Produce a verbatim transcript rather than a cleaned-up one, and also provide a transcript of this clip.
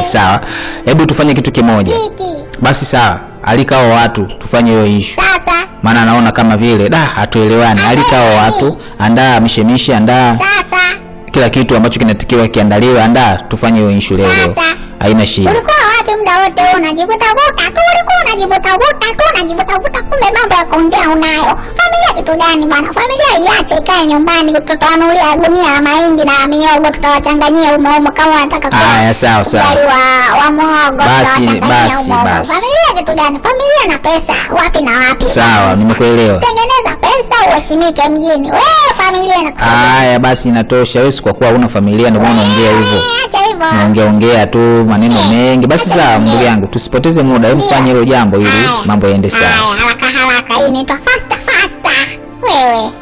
sawa. Hebu tufanye kitu kimoja. Basi sawa. Alika hao watu tufanye hiyo issue. Sasa. Maana naona kama vile da hatuelewani. Alika hao watu, andaa mishemishe, andaa. Sasa. Kila kitu ambacho kinatakiwa kiandaliwe, andaa tufanye hiyo issue leo. Sasa. Haina shida. Ulikuwa wapi muda wote wewe unajivuta vuta tu, ulikuwa unajivuta vuta tu, unajivuta vuta, kumbe mambo ya kuongea unayo. Familia kitu gani bwana? Familia iache ikae nyumbani, tutawanulia gunia la mahindi na miogo, tutawachanganyia umo umo kama wanataka kwa. Haya sawa sawa. Wali wa wa muhogo. Basi basi basi. Familia kitu gani? Familia na pesa wapi na wapi? Sawa, nimekuelewa. Tengeneza pesa uheshimike mjini. Wewe familia inakusaidia. Haya basi inatosha. Wewe kwa kuwa huna familia ndio maana unaongea hivyo. Acha hivyo. Naongea ongea tu maneno mengi. Basi sawa ndugu yangu, tusipoteze muda, hebu fanye hilo jambo ili mambo yaende sawa. Haya, haraka haraka, hii inaitwa faster faster. Wewe